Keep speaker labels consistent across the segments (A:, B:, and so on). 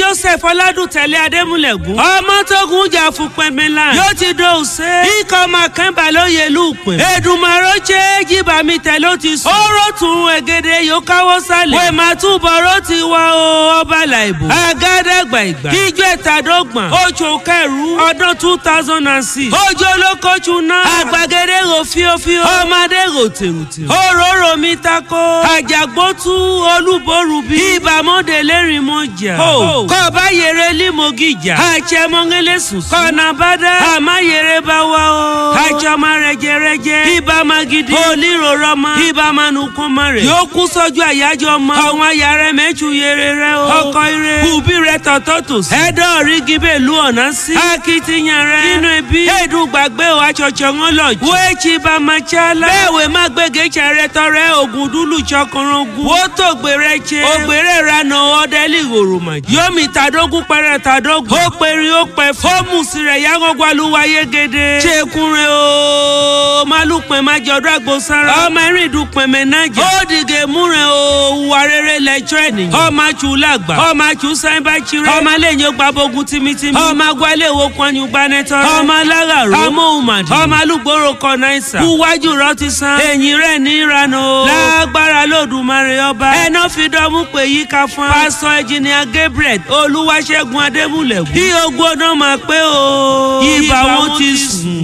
A: Joseph Ọládùtẹ̀lé Adémúlẹ̀gún ọmọ tógun jà fún pẹ̀mẹ́lá yóò ti dó ṣe ikọ̀ Makẹ́ńbà lóye lùpẹ̀ Èdùmàrè ṣe jíbàmí tẹ̀ ló ti sùn ó tún egede yóò káwọ́ sálẹ̀ wẹ̀ máa túbọ̀ ró ti wá o ọba làìbò àgádàgbà ìgbà kíjọ ẹ̀tàdọ́gbọ̀n oṣù kẹrù ọdún 2006 ojú olókojú náà àgbàgede rò fíofío ọmọdé rò tèrùtèrù òróró mi tako àjàgbótú olúború bí ìbámọ́dé lẹ́rìn mọ́jà kọ́ bá yẹrẹ límọ̀gìjà àjẹmọ́ngẹ́lẹ́sùn kọ́nà bàdá àmáyẹrẹ bá wá o àjọmọ́ rẹ̀jẹ̀rẹ̀jẹ̀ ìbámagidi onírọ̀rọ̀mọ́ ìbámanukọ́mọ́ rẹ̀ yóò kú sọ́jú àyájọ́ ọmọ àwọn ayàrá mẹ́tù yẹrẹ rẹ o ọkọ̀ ire kùbí rẹ tọ̀tọ̀tọ̀ ẹ̀dọ́ rígi bẹ́ẹ̀ lu ọ̀nà sí akitiyan rẹ nínú ibi ẹ̀dùn gbàgbé o aṣọ̀ṣọ̀ wọn lọ jù wéèkì bá máa ṣálá bẹ́ẹ̀ wẹ́ má gbége ṣàrẹ tọrẹ ògùn dúlù ṣọkànrán ogun wó tó gbèrè ṣe ògbèrè ranà ọdẹlì ìhòròmà yomi tàdógún pẹrẹ tàdógún ó pèrè ó pẹ fọ́ọ̀mù sí rẹ̀ yàgògbàlúwa yégede ṣèkúnrẹ́ o malùpẹ̀ má jọdọ̀ àgbòsára ọmọ ẹ̀rìndùpẹ̀ mẹ́nájà ó dìgẹ̀ múrẹ̀ o wà rere lẹ́jọ́ ènìyàn ọmọ àjù làgbà ọmọ àjù sáyẹ́nbà chire ọmọ alẹ́yìn gbabogun tìmítìmí ọmọ agbálẹ̀ wo pọ́nyù gbanẹ́tọ́rẹ́ ọmọ aláràró ọmọ òmàdì ọmọ alúgbòrò kọ́náìsà kúwájú rọ ti san ẹ̀yìn rẹ̀ ní ìranà o lágbára lódùmarè ọba ẹ̀nà fìdọ́mù pé yíká fún pásọ ẹ̀jìnìà Gabriel Olúwaṣẹ́gun Adémúlẹ̀gún kí ogun ọdún máa pé o ibà wọn ti sùn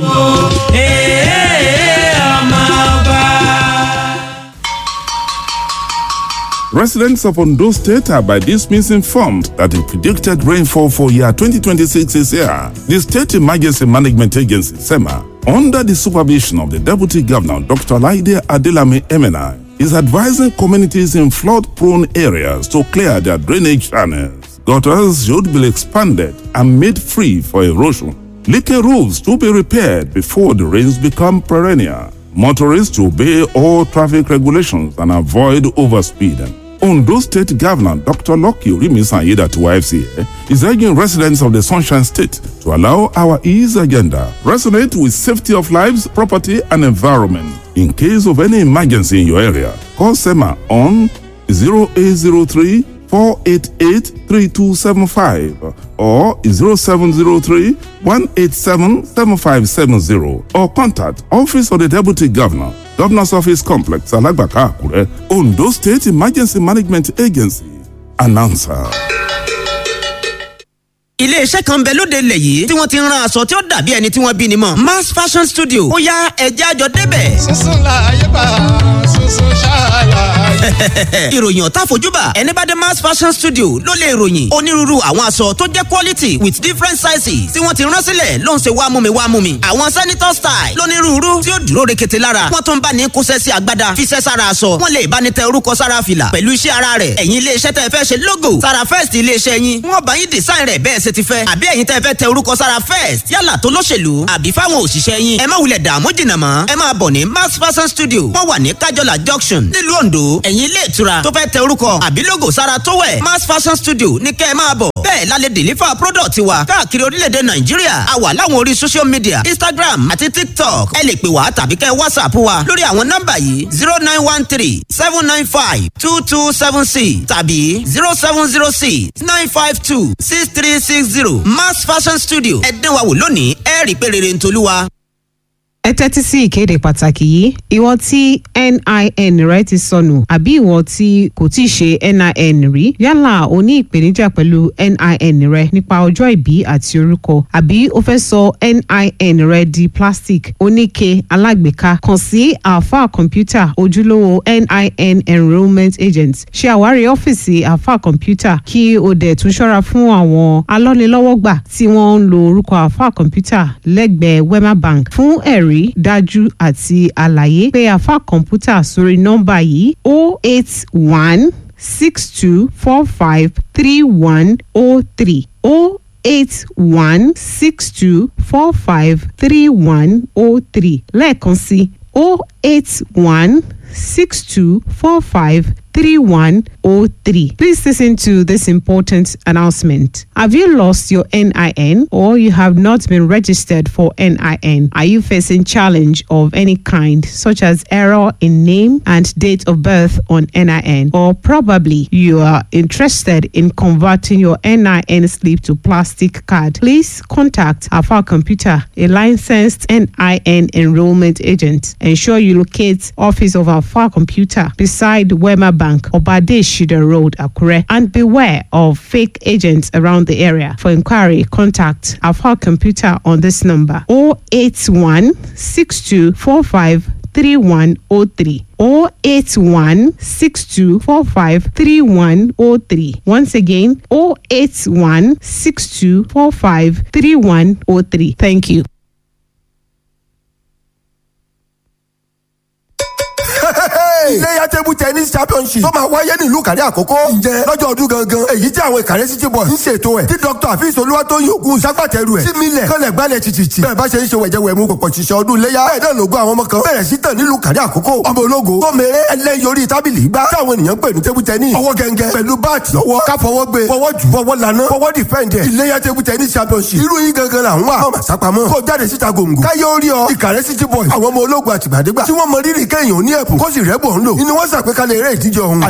A: ọmọ ọba.
B: Residents of Ondo State are by this means informed that the predicted rainfall for year 2026 is here. The State Emergency Management Agency, SEMA, under the supervision of the Deputy Governor, Dr. Laide Adelame Emena, is advising communities in flood-prone areas to clear their drainage channels. Gutters should be expanded and made free for erosion. Leaking roofs to be repaired before the rains become perennial. Motorists to obey all traffic regulations and avoid overspeeding. Ondo State Governor Dr. Lucky Rimisanyida to YFCA is urging residents of the Sunshine State to allow our ease agenda resonate with safety of lives, property, and environment. In case of any emergency in your area, call SEMA on 0803 488 3275 or 0703 187 7570 or contact Office of the Deputy Governor, Governor's Office Complex, Alagbaka Akure, Ondo State Emergency Management Agency. Announcer.
C: Ilé-iṣẹ́ kan bẹ lóde ilẹ̀ yìí tí wọ́n ti ń rán aṣọ tí ó dàbí ẹni tí wọ́n bí ni mọ̀. Mass Fashion Studio ó yá ẹ̀jẹ̀ àjọ débẹ̀.
D: Sísun láàyè bá sísun ṣáàlà.
C: Ìròyìn ọ̀tá fojúbà ẹni bá dé Mass Fashion Studio ló lè ròyìn onírúurú àwọn aṣọ tó jẹ́ quality with different sizes tí wọ́n ti rán sílẹ̀ ló ń ṣe wá mú mi. Àwọn senator style lónírúurú tí ó dúró rekete lára. Wọ́n tún bá ní kóṣẹ́ sí agbádá fiṣẹ́ sára aṣọ. Wọ́n lè bá ní tẹ orúkọ sára fìlà pẹ̀lú iṣẹ́ ara rẹ̀. Ẹ̀yin ilé-iṣẹ́ tẹ́ fẹ́ ṣe logo sára first ilé-iṣẹ́ yín. Wọ́n bá yín design rẹ̀ bẹ́ẹ̀ ṣe ti fẹ́. Àbí ẹ̀yin tẹ́ fẹ́ tẹ orúkọ sára first yálà tó lóṣèlú àbí fáwọn òṣìṣẹ́ yín. Ẹ má wulẹ̀ dààmú jìnnà mọ́. Ẹ máa bọ̀ ní Mass Fashion Studio. Wọ́n wà ní Kájọlá Junction nílùú Ondo. Ẹ̀yin ilé ìtura tó fẹ́ tẹ orúkọ àbí logo sára tó wẹ̀. Mass Fashion Studio ní kẹ́ ẹ máa bọ̀. Bẹ́ẹ̀ la lè deliver product wa káàkiri orílẹ̀-èdè Nàìjíríà. A wà láwọn orí social media Instagram àti TikTok. Ẹ lè pè wá tàbí kẹ́ WhatsApp wa lórí àwọn nọ́mbà yìí 0913 795 2276 tàbí 0706 952 6360. Mass Fashion Studio ẹ dán wa wò lónìí ẹ rí pé rere ń tolúwa.
E: Ẹ tẹ́tí sí ìkéde pàtàkì yìí ìwọ tí NIN rẹ ti sọnù àbí ìwọ tí kò tíì ṣe NIN rí yálà o ní ìpèníjà pẹ̀lú NIN rẹ nípa ọjọ́ ìbí àti orúkọ àbí o fẹ́ sọ NIN rẹ di plastic oníke alágbèéká kàn sí Alpha Computer ojúlówó NIN enrolment agent ṣe àwárí ọ́fíìsì Alpha Computer kí o dẹ̀ tún ṣọ́ra fún àwọn alọ́nilọ́wọ́gbà tí wọ́n ń lo orúkọ Alpha Computer lẹ́gbẹ̀ẹ́ Wema Bank fún ẹ̀rí dájú àti àlàyé pé Alpha Computer sórí nọ́mbà yìí 081 6245 3103 081 6245 3103 lẹ́ẹ̀kan sí 081 6245 3103. Please listen to this important announcement. Have you lost your NIN or you have not been registered for NIN? Are you facing challenge of any kind, such as error in name and date of birth on NIN? Or probably you are interested in converting your NIN slip to plastic card? Please contact Alpha Computer, a licensed NIN enrollment agent. Ensure you locate office of Alpha Computer beside Wema Bank, Obade Shida Road, Akure, and beware of fake agents around the area. For inquiry, contact Alpha Computer on this number 081 6245 3103 081 6245 3103. Once again, 081 6245 3103. Thank you.
F: Iléyá table tennis championship tó máa wáyé nílùú Ìkàrẹ́ Àkókò. Ǹjẹ́ lọ́jọ́ ọdún gangan èyí tí àwọn Ìkàrẹ́ City Boys ń ṣètò ẹ̀ tí Dr. Afeez Olúwatóyìn Ògún ṣàgbàtẹ̀rù ẹ̀ tí mílẹ̀ kọ́lẹ̀ gbálẹ̀ tìtìtì. Bẹ́ẹ̀ bá ṣe ń ṣe wẹ̀jẹ̀wẹ̀mú pọ̀pọ̀ ṣiṣẹ́ ọdún Iléyá. Bẹ́ẹ̀ náà lògo àwọn ọmọ kan bẹ̀rẹ̀ sí tàn nílùú Ìkàrẹ́ Àkókò. Ọmọ ológo tó mèrè ẹlẹ́yọrí tábìlì gbá táwọn ènìyàn pè ní table tennis. Ọwọ́ gẹ́gẹ́ pẹ̀lú báàtì lọ́wọ́ ká fọwọ́ gbé fọwọ́ jù fọwọ́ lana fọwọ́ defend ẹ̀. Iléyá table tennis championship irú yín gangan là ń wà. Ọmọ àsápamọ́ kó jáde síta gòǹgò. Káyé orí ọ Ìkàrẹ́ City Boys àwọn ọmọ ológun àtìgbàdégbà tí wọ́n mọ rírì kéèyàn ní ẹ̀bùn kó sì rẹ́bùn ń lò. Inú wọn ṣàpèkalẹ̀ eré ìdíje ọ̀hún.